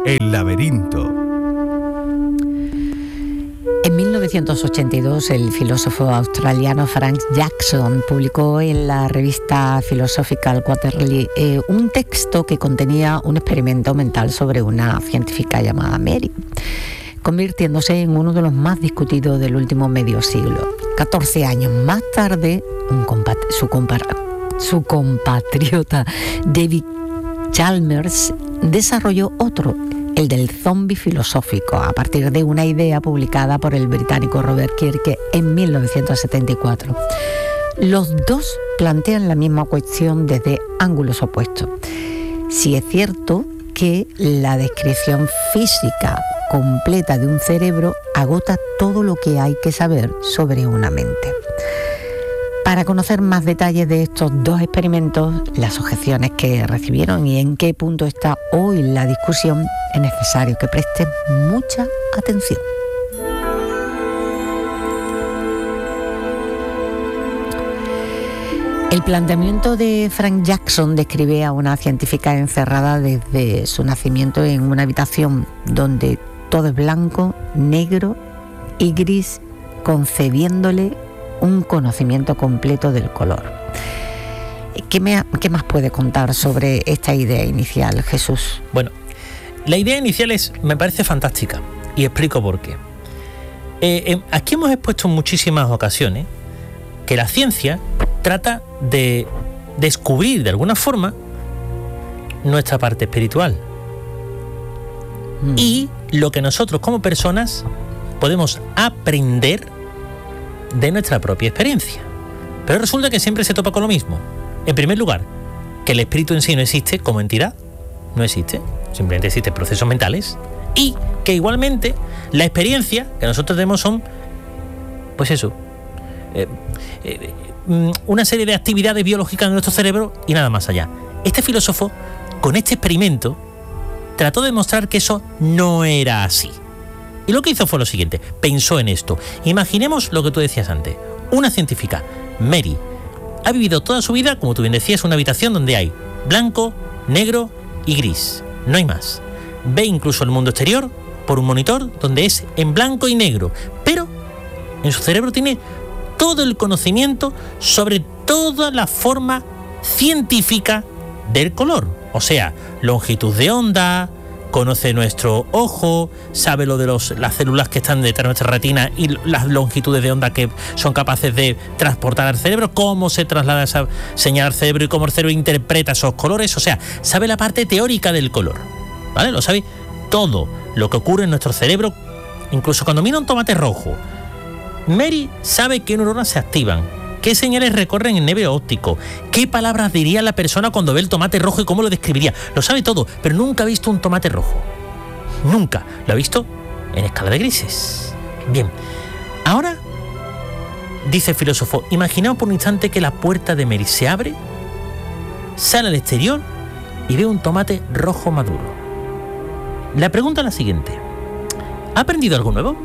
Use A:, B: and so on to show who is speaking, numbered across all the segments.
A: El laberinto.
B: En 1982, el filósofo australiano Frank Jackson publicó en la revista Philosophical Quarterly un texto que contenía un experimento mental sobre una científica llamada Mary, convirtiéndose en uno de los más discutidos del último medio siglo. 14 años más tarde, su compatriota David Chalmers desarrolló otro, el del zombi filosófico, a partir de una idea publicada por el británico Robert Kirk en 1974. Los dos plantean la misma cuestión desde ángulos opuestos. Si es cierto que la descripción física completa de un cerebro agota todo lo que hay que saber sobre una mente. Para conocer más detalles de estos dos experimentos, las objeciones que recibieron y en qué punto está hoy la discusión, es necesario que presten mucha atención. El planteamiento de Frank Jackson describe a una científica encerrada desde su nacimiento en una habitación donde todo es blanco, negro y gris, concediéndole un conocimiento completo del color. ¿Qué más puede contar sobre esta idea inicial, Jesús?
C: Bueno, la idea inicial me parece fantástica y explico por qué. Aquí hemos expuesto en muchísimas ocasiones que la ciencia trata de descubrir de alguna forma nuestra parte espiritual y lo que nosotros como personas podemos aprender de nuestra propia experiencia. Pero resulta que siempre se topa con lo mismo. En primer lugar, que el espíritu en sí no existe como entidad, no existe, simplemente existen procesos mentales, y que igualmente la experiencia que nosotros tenemos son, pues eso, una serie de actividades biológicas en nuestro cerebro y nada más allá. Este filósofo, con este experimento, trató de demostrar que eso no era así. Y lo que hizo fue lo siguiente, pensó en esto. Imaginemos lo que tú decías antes. Una científica, Mary, ha vivido toda su vida, como tú bien decías, en una habitación donde hay blanco, negro y gris. No hay más. Ve incluso el mundo exterior por un monitor donde es en blanco y negro. Pero en su cerebro tiene todo el conocimiento sobre toda la forma científica del color. O sea, longitud de onda, conoce nuestro ojo, sabe lo de las células que están detrás de nuestra retina y las longitudes de onda que son capaces de transportar al cerebro, cómo se traslada esa señal al cerebro y cómo el cerebro interpreta esos colores. O sea, sabe la parte teórica del color, ¿vale? Lo sabe todo lo que ocurre en nuestro cerebro, incluso cuando mira un tomate rojo. Mary sabe qué neuronas se activan, qué señales recorren el nervio óptico, qué palabras diría la persona cuando ve el tomate rojo y cómo lo describiría. Lo sabe todo, pero nunca ha visto un tomate rojo. Nunca. Lo ha visto en escala de grises. Bien, ahora, dice el filósofo, imaginaos por un instante que la puerta de Mary se abre, sale al exterior y ve un tomate rojo maduro. La pregunta es la siguiente: ¿ha aprendido algo nuevo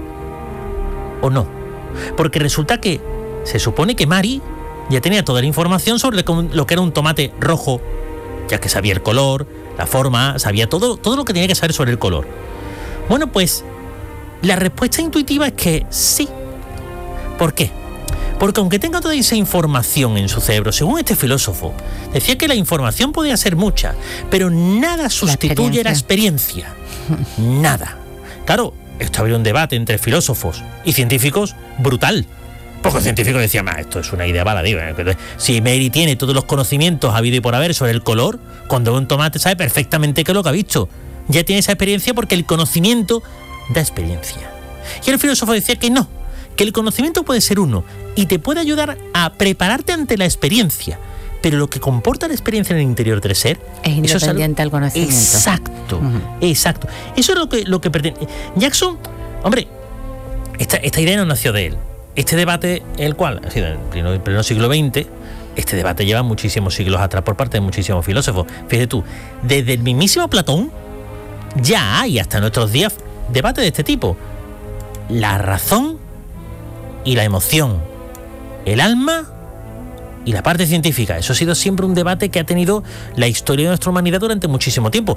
C: o no? Porque resulta que se supone que Mary ya tenía toda la información sobre lo que era un tomate rojo, ya que sabía el color, la forma, sabía todo lo que tenía que saber sobre el color. Bueno, pues la respuesta intuitiva es que sí. ¿Por qué? Porque aunque tenga toda esa información en su cerebro, según este filósofo, decía que la información podía ser mucha, pero nada sustituye la experiencia. Nada. Claro, esto habría un debate entre filósofos y científicos brutal. Porque el científico decía, esto es una idea baladí. Si Mary tiene todos los conocimientos habido y por haber sobre el color, cuando ve un tomate sabe perfectamente qué es lo que ha visto. Ya tiene esa experiencia porque el conocimiento da experiencia. Y el filósofo decía que no, que el conocimiento puede ser uno y te puede ayudar a prepararte ante la experiencia. Pero lo que comporta la experiencia en el interior del ser
B: es independiente al conocimiento.
C: Exacto, exacto. Eso es lo que pretende. Jackson, hombre, esta idea no nació de él. Este debate, el cual ha sido en el pleno siglo XX, este debate lleva muchísimos siglos atrás por parte de muchísimos filósofos. Fíjate tú, desde el mismísimo Platón ya hay hasta nuestros días debate de este tipo. La razón y la emoción, el alma y la parte científica. Eso ha sido siempre un debate que ha tenido la historia de nuestra humanidad durante muchísimo tiempo.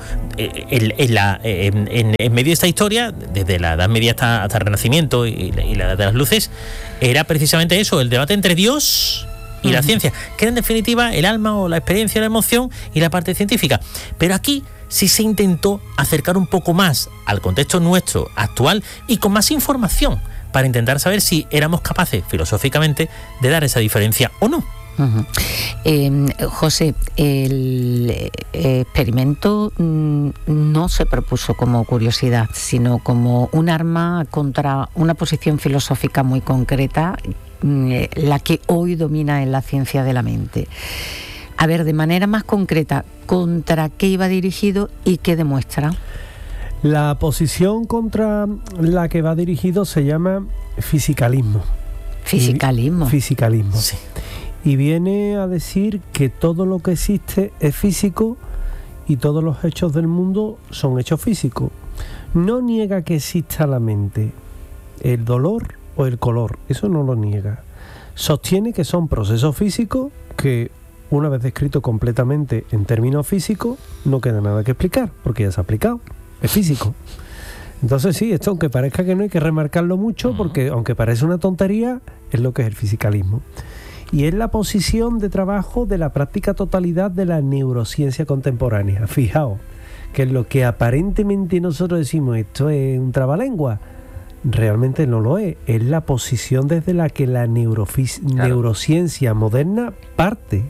C: En medio de esta historia, desde la Edad Media hasta el Renacimiento y la Edad de las Luces, era precisamente eso, el debate entre Dios y la ciencia, que era en definitiva el alma o la experiencia, la emoción y la parte científica. Pero aquí sí se intentó acercar un poco más al contexto nuestro actual y con más información para intentar saber si éramos capaces filosóficamente de dar esa diferencia o no.
B: José, el experimento no se propuso como curiosidad, sino como un arma contra una posición filosófica muy concreta, la que hoy domina en la ciencia de la mente. A ver, de manera más concreta, ¿contra qué iba dirigido y qué demuestra?
A: La posición contra la que va dirigido se llama fisicalismo.
B: Fisicalismo.
A: Fisicalismo.
C: Sí.
A: Y viene a decir que todo lo que existe es físico y todos los hechos del mundo son hechos físicos. No niega que exista la mente, el dolor o el color, eso no lo niega. Sostiene que son procesos físicos que, una vez descrito completamente en términos físicos, no queda nada que explicar, porque ya se ha aplicado, es físico. Entonces sí, esto aunque parezca que no hay que remarcarlo mucho, porque aunque parece una tontería, es lo que es el fisicalismo. Y es la posición de trabajo de la práctica totalidad de la neurociencia contemporánea. Fijaos, que es lo que aparentemente nosotros decimos, esto es un trabalengua, realmente no lo es. Es la posición desde la que la neurociencia moderna parte.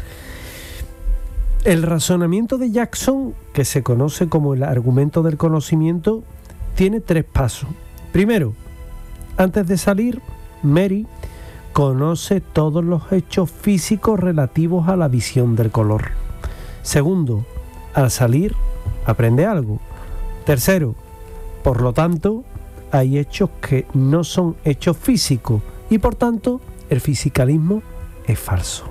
A: El razonamiento de Jackson, que se conoce como el argumento del conocimiento, tiene 3 pasos. Primero, antes de salir, Mary conoce todos los hechos físicos relativos a la visión del color. Segundo, al salir, aprende algo. Tercero, por lo tanto, hay hechos que no son hechos físicos y por tanto el fisicalismo es falso.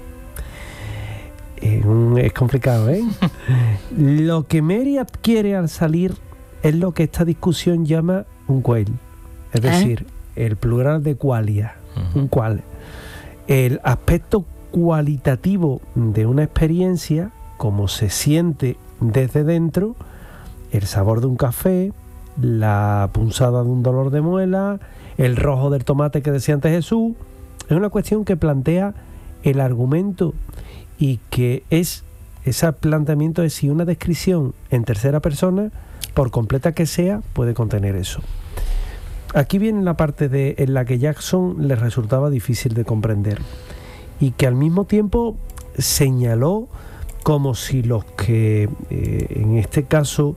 A: Es complicado, ¿eh? Lo que Mary adquiere al salir es lo que esta discusión llama un quale, es decir, el plural de qualia, un quale. El aspecto cualitativo de una experiencia, como se siente desde dentro, el sabor de un café, la punzada de un dolor de muela, el rojo del tomate que decía antes Jesús, es una cuestión que plantea el argumento y que ese planteamiento es si una descripción en tercera persona, por completa que sea, puede contener eso. Aquí viene la parte en la que Jackson le resultaba difícil de comprender y que al mismo tiempo señaló como si los que en este caso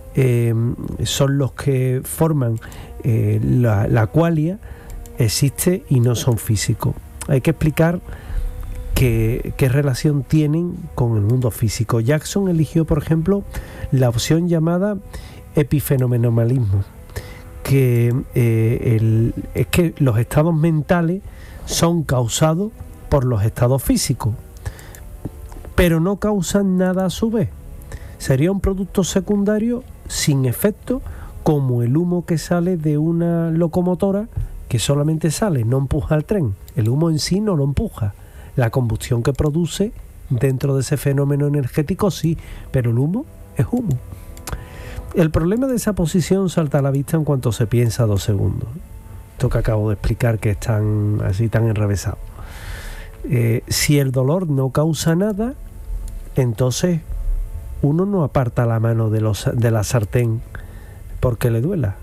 A: son los que forman la qualia existe y no son físicos. Hay que explicar qué relación tienen con el mundo físico. Jackson eligió, por ejemplo, la opción llamada epifenomenalismo, que es que los estados mentales son causados por los estados físicos, pero no causan nada a su vez. Sería un producto secundario sin efecto, como el humo que sale de una locomotora que solamente sale, no empuja al tren. El humo en sí no lo empuja. La combustión que produce dentro de ese fenómeno energético sí, pero el humo es humo. El problema de esa posición salta a la vista en cuanto se piensa 2 segundos. Esto que acabo de explicar, que es tan enrevesado. Si el dolor no causa nada, entonces uno no aparta la mano de la sartén porque le duela.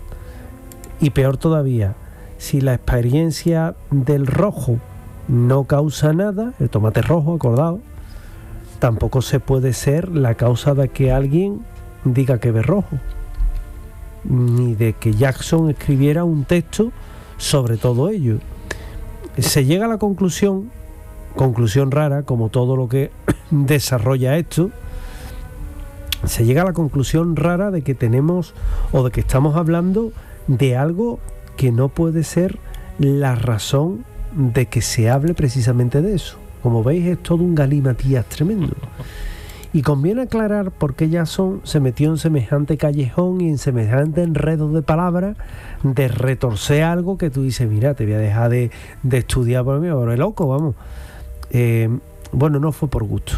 A: Y peor todavía, si la experiencia del rojo no causa nada, el tomate rojo, acordado, tampoco se puede ser la causa de que alguien diga que ve rojo, ni de que Jackson escribiera un texto sobre todo ello. Se llega a la conclusión rara, como todo lo que desarrolla esto, se llega a la conclusión rara de que tenemos o de que estamos hablando de algo que no puede ser la razón de que se hable precisamente de eso. Como veis, es todo un galimatías tremendo. Y conviene aclarar por qué Jackson se metió en semejante callejón y en semejante enredo de palabras, de retorcer algo que tú dices, mira, te voy a dejar de estudiar por mí, ahora es loco, vamos. no fue por gusto.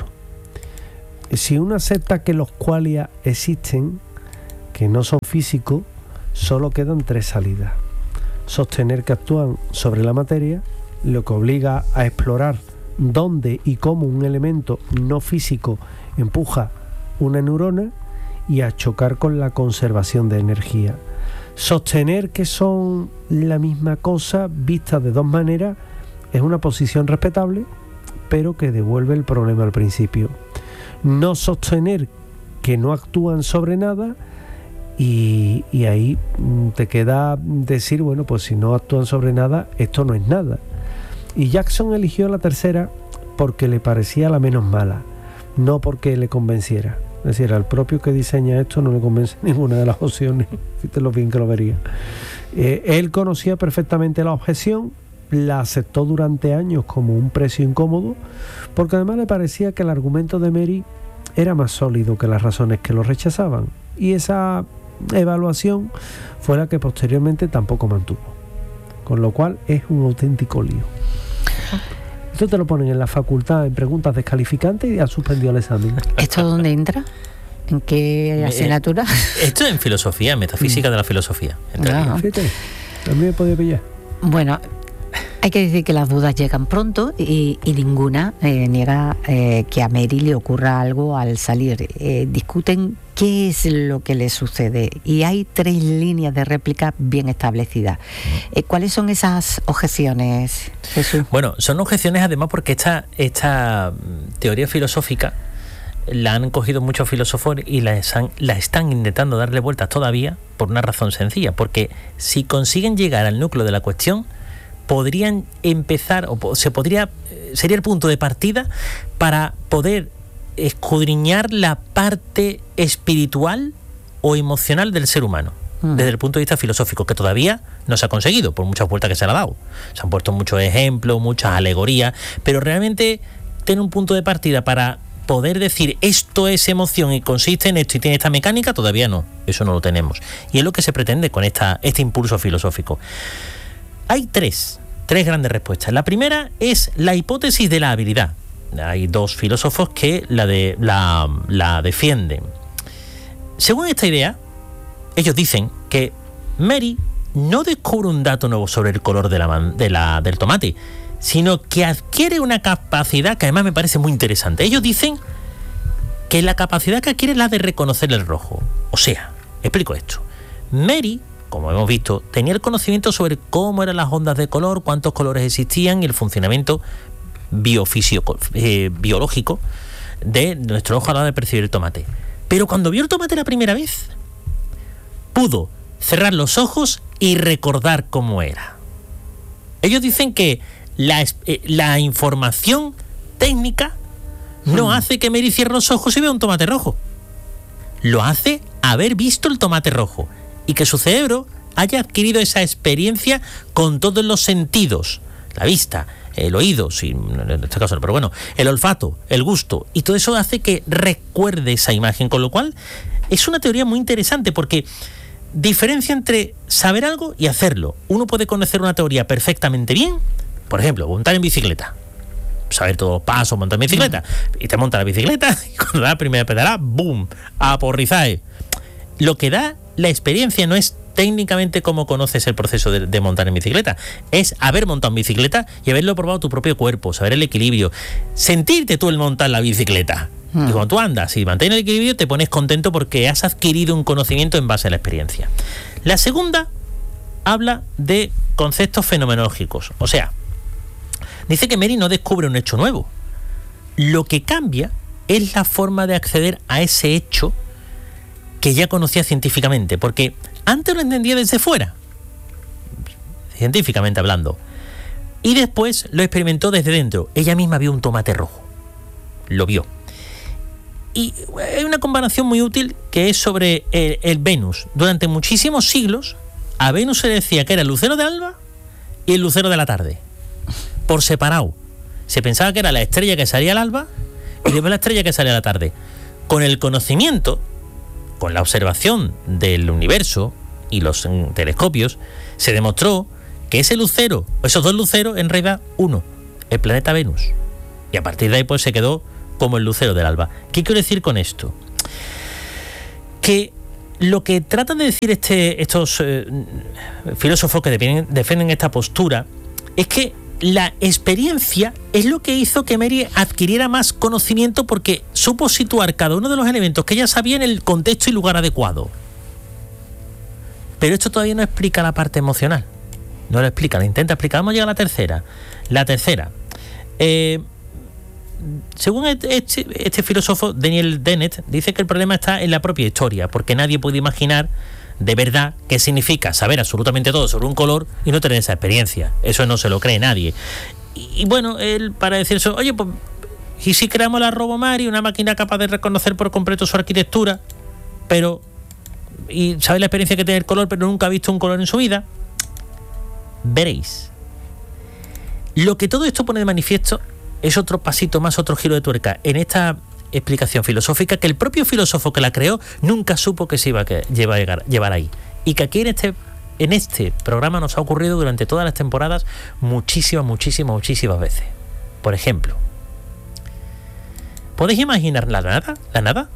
A: Si uno acepta que los qualia existen, que no son físicos, solo quedan 3 salidas. Sostener que actúan sobre la materia, lo que obliga a explorar dónde y cómo un elemento no físico empuja una neurona, y a chocar con la conservación de energía. Sostener que son la misma cosa vista de 2 maneras es una posición respetable, pero que devuelve el problema al principio. No sostener que no actúan sobre nada, y ahí te queda decir, bueno, pues si no actúan sobre nada, esto no es nada. Y Jackson eligió la tercera porque le parecía la menos mala, no porque le convenciera. Es decir, al propio que diseña esto no le convence ninguna de las opciones. Fíjate lo bien que lo vería. Él conocía perfectamente la objeción, la aceptó durante años como un precio incómodo, porque además le parecía que el argumento de Mary era más sólido que las razones que lo rechazaban. Y esa evaluación fue la que posteriormente tampoco mantuvo. Con lo cual es un auténtico lío. Esto te lo ponen en la facultad en preguntas descalificantes y ha suspendido el examen.
B: ¿Esto dónde entra? ¿En qué asignatura?
C: Esto es en filosofía, en metafísica de la filosofía.
A: Fíjate, a mí me podía pillar.
B: Bueno, hay que decir que las dudas llegan pronto y ninguna niega que a Mary le ocurra algo al salir. Discuten qué es lo que le sucede y hay 3 líneas de réplica bien establecidas. ¿Cuáles son esas objeciones, Jesús?
C: Bueno, son objeciones además porque esta teoría filosófica la han cogido muchos filósofos y la están intentando darle vueltas todavía por una razón sencilla, porque si consiguen llegar al núcleo de la cuestión, podrían empezar, sería el punto de partida para poder escudriñar la parte espiritual o emocional del ser humano, desde el punto de vista filosófico, que todavía no se ha conseguido, por muchas vueltas que se le ha dado. Se han puesto muchos ejemplos, muchas alegorías, pero realmente tener un punto de partida para poder decir esto es emoción y consiste en esto y tiene esta mecánica, todavía no, eso no lo tenemos. Y es lo que se pretende con este impulso filosófico. Hay tres grandes respuestas. La primera es la hipótesis de la habilidad. Hay 2 filósofos que la defienden. Según esta idea, ellos dicen que Mary no descubre un dato nuevo sobre el color del tomate, sino que adquiere una capacidad que además me parece muy interesante. Ellos dicen que la capacidad que adquiere es la de reconocer el rojo. O sea, explico esto. Mary, como hemos visto, tenía el conocimiento sobre cómo eran las ondas de color, cuántos colores existían y el funcionamiento biológico de nuestro ojo a la hora de percibir el tomate. Pero cuando vio el tomate la primera vez, pudo cerrar los ojos y recordar cómo era. Ellos dicen que la información técnica no hace que Mary cierre los ojos y vea un tomate rojo. Lo hace haber visto el tomate rojo y que su cerebro haya adquirido esa experiencia con todos los sentidos, la vista, el oído, sí, en este caso no, pero bueno, el olfato, el gusto, y todo eso hace que recuerde esa imagen, con lo cual es una teoría muy interesante porque diferencia entre saber algo y hacerlo. Uno puede conocer una teoría perfectamente bien, por ejemplo, montar en bicicleta, saber todos los pasos, montar en bicicleta, y te monta la bicicleta y cuando da la primera pedalada, ¡boom!, a porrizaje. Lo que da la experiencia no es técnicamente cómo conoces el proceso de montar en bicicleta, es haber montado en bicicleta y haberlo probado tu propio cuerpo, saber el equilibrio, sentirte tú el montar la bicicleta. Y cuando tú andas y mantienes el equilibrio, te pones contento porque has adquirido un conocimiento en base a la experiencia. La segunda habla de conceptos fenomenológicos, o sea, dice que Mary no descubre un hecho nuevo. Lo que cambia es la forma de acceder a ese hecho que ya conocía científicamente, porque antes lo entendía desde fuera, científicamente hablando, y después lo experimentó desde dentro. Ella misma vio un tomate rojo, lo vio. Y hay una comparación muy útil que es sobre el Venus. Durante muchísimos siglos a Venus se le decía que era el lucero del alba y el lucero de la tarde, por separado. Se pensaba que era la estrella que salía al alba y después la estrella que salía a la tarde. Con el conocimiento, con la observación del universo y los telescopios, se demostró que ese lucero, esos 2 luceros, en realidad uno, el planeta Venus, Y a partir de ahí pues se quedó como el lucero del alba. ¿Qué quiero decir con esto? Que lo que tratan de decir estos filósofos que defienden esta postura es que la experiencia es lo que hizo que Mary adquiriera más conocimiento, porque supo situar cada uno de los elementos que ella sabía en el contexto y lugar adecuado. Pero esto todavía no explica la parte emocional. No lo explica, lo intenta explicar. Vamos a llegar a la tercera. La tercera. Según este filósofo, Daniel Dennett, dice que el problema está en la propia historia, porque nadie puede imaginar de verdad qué significa saber absolutamente todo sobre un color y no tener esa experiencia. Eso no se lo cree nadie. Y bueno, él, para decir eso, oye, pues, ¿y si creamos la RoboMary, una máquina capaz de reconocer por completo su arquitectura, pero y sabe la experiencia que tiene el color, pero nunca ha visto un color en su vida? Veréis. Lo que todo esto pone de manifiesto es otro pasito más, otro giro de tuerca en esta explicación filosófica, que el propio filósofo que la creó nunca supo que se iba a llevar ahí, y que aquí en este programa nos ha ocurrido durante todas las temporadas muchísimas veces. Por ejemplo, ¿podéis imaginar la nada? ¿La nada?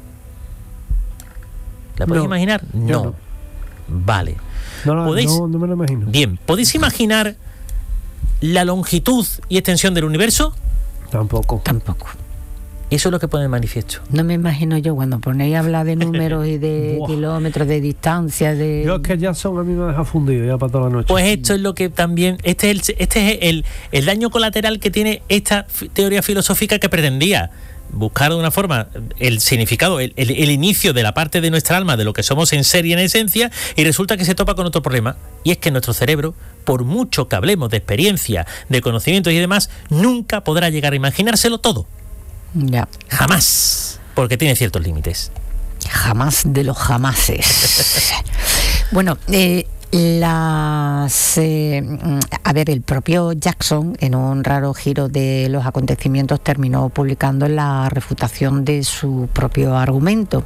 C: ¿La podéis imaginar? No. Vale.
A: No me lo imagino.
C: Bien, ¿podéis imaginar la longitud y extensión del universo?
B: Tampoco.
C: Eso es lo que pone en manifiesto.
B: No me imagino yo cuando ponéis a hablar de números y de kilómetros, de distancia, de...
A: Yo es que Jackson a mí me deja fundido ya para toda la noche.
C: Pues esto es lo que también... Este es el daño colateral que tiene esta teoría filosófica, que pretendía buscar de una forma el significado, el inicio de la parte de nuestra alma, de lo que somos en serie, en esencia, y resulta que se topa con otro problema, y es que nuestro cerebro, por mucho que hablemos de experiencia, de conocimientos y demás, nunca podrá llegar a imaginárselo todo.
B: Ya.
C: Jamás, porque tiene ciertos límites.
B: Jamás de los jamases. Bueno, el propio Jackson, en un raro giro de los acontecimientos, terminó publicando la refutación de su propio argumento.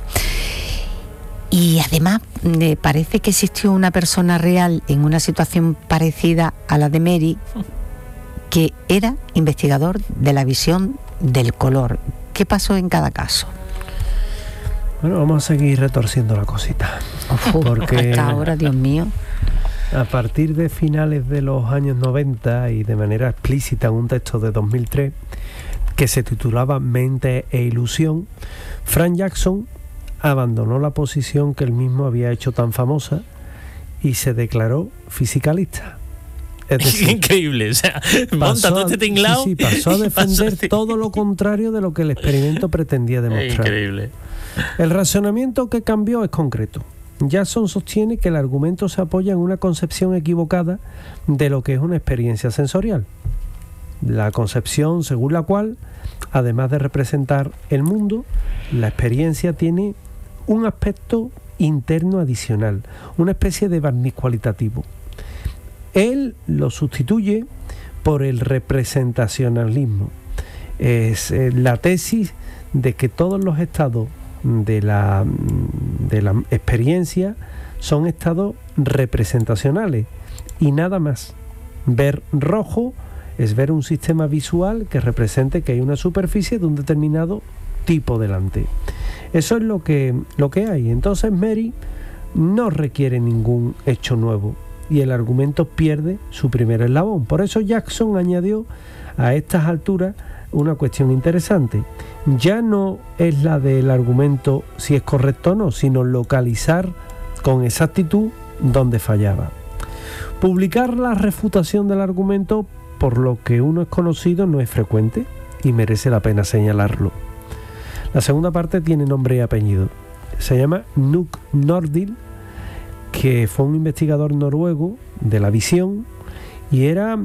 B: Y además parece que existió una persona real en una situación parecida a la de Mary, que era investigador de la visión del color. ¿Qué pasó en cada caso?
A: Bueno, vamos a seguir retorciendo la cosita. Porque
B: hasta ahora, Dios mío.
A: A partir de finales de los años 90 y de manera explícita en un texto de 2003 que se titulaba Mente e Ilusión, Frank Jackson abandonó la posición que él mismo había hecho tan famosa y se declaró fisicalista. Es decir,
C: increíble, o sea, monta todo este tinglao.
A: Sí, pasó a defender todo lo contrario de lo que el experimento pretendía demostrar.
C: Increíble.
A: El razonamiento que cambió es concreto. Jackson sostiene que el argumento se apoya en una concepción equivocada de lo que es una experiencia sensorial. La concepción según la cual, además de representar el mundo, la experiencia tiene un aspecto interno adicional, una especie de barniz cualitativo. Él lo sustituye por el representacionalismo. Es la tesis de que todos los estados de la experiencia son estados representacionales y nada más. Ver rojo es ver un sistema visual que represente que hay una superficie de un determinado tipo delante. Eso es lo que hay. Entonces Mary no requiere ningún hecho nuevo y el argumento pierde su primer eslabón. Por eso Jackson añadió a estas alturas una cuestión interesante. Ya no es la del argumento si es correcto o no, sino localizar con exactitud dónde fallaba. Publicar la refutación del argumento, por lo que uno es conocido, no es frecuente y merece la pena señalarlo. La segunda parte tiene nombre y apellido. Se llama Knut Nordill, que fue un investigador noruego de la visión y era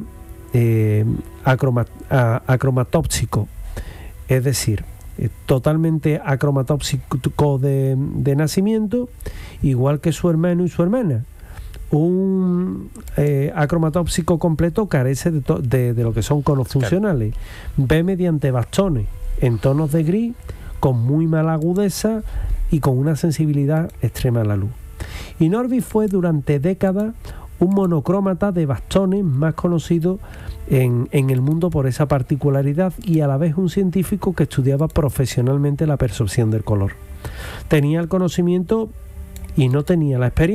A: acromatópsico, es decir, totalmente acromatópsico de nacimiento, igual que su hermano y su hermana. Un acromatópsico completo carece de lo que son conos funcionales. Ve mediante bastones en tonos de gris, con muy mala agudeza y con una sensibilidad extrema a la luz. Y Norby fue durante décadas un monocrómata de bastones, más conocido en el mundo por esa particularidad y a la vez un científico que estudiaba profesionalmente la percepción del color. Tenía el conocimiento y no tenía la experiencia.